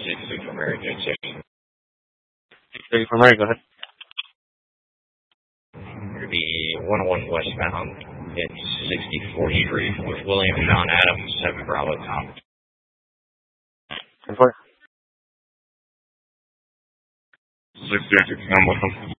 63 for Mary, good 6. 63 for Mary, go ahead. It'll be 101 westbound. It's 64th Street with William John Adams, 7 Bravo Tom. 10-4. 66, I'm with him.